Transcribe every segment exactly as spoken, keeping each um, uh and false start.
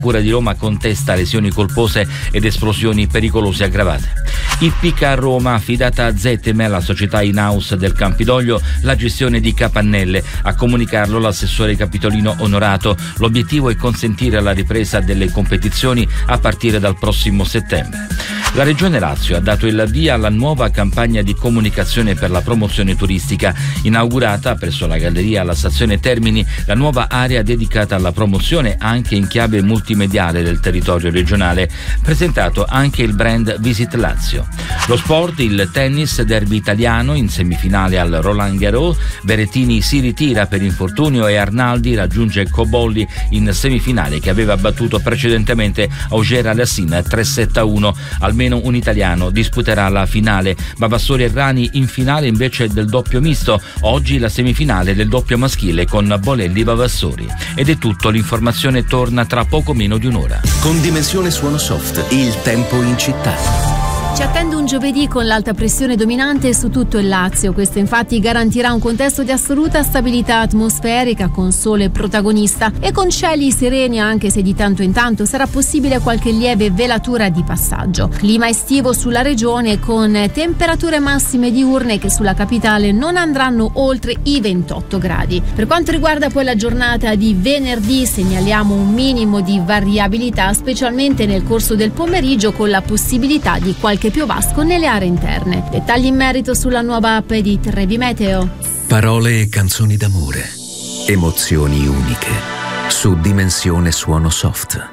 Procura di Roma contesta lesioni colpose ed esplosioni pericolose aggravate. Ippica a Roma, affidata a Z M, la società in-house del Campidoglio, la gestione di Capannelle. A comunicarlo l'assessore capitolino Onorato. L'obiettivo è consentire la ripresa delle competizioni a partire dal prossimo settembre. La Regione Lazio ha dato il via alla nuova campagna di comunicazione per la promozione turistica. Inaugurata presso la Galleria alla stazione Termini la nuova area dedicata alla promozione anche in chiave multimediale del territorio regionale. Presentato anche il brand Visit Lazio. Lo sport, il tennis, derby italiano in semifinale al Roland Garros. Berrettini si ritira per infortunio e Arnaldi raggiunge Cobolli in semifinale, che aveva battuto precedentemente Auger Aliassime tre sette a uno. Almeno un italiano disputerà la finale. Bavassori e Rani in finale invece del doppio misto. Oggi la semifinale del doppio maschile con Bolelli Bavassori. Ed è tutto, l'informazione torna tra poco meno di un'ora. Con Dimensione Suono Soft, il tempo in città. Ci attende un giovedì con l'alta pressione dominante su tutto il Lazio. Questo infatti garantirà un contesto di assoluta stabilità atmosferica con sole protagonista e con cieli sereni, anche se di tanto in tanto sarà possibile qualche lieve velatura di passaggio. Clima estivo sulla regione con temperature massime diurne che sulla capitale non andranno oltre i ventotto gradi. Per quanto riguarda poi la giornata di venerdì, segnaliamo un minimo di variabilità, specialmente nel corso del pomeriggio, con la possibilità di qualche piovasco nelle aree interne. Dettagli in merito sulla nuova app di Trevi Meteo. Parole e canzoni d'amore, emozioni uniche, su Dimensione Suono Soft.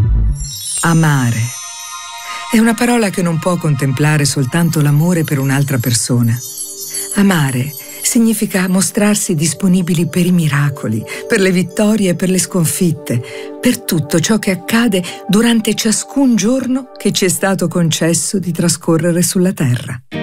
Amare è una parola che non può contemplare soltanto l'amore per un'altra persona. Amare significa mostrarsi disponibili per i miracoli, per le vittorie e per le sconfitte, per tutto ciò che accade durante ciascun giorno che ci è stato concesso di trascorrere sulla terra.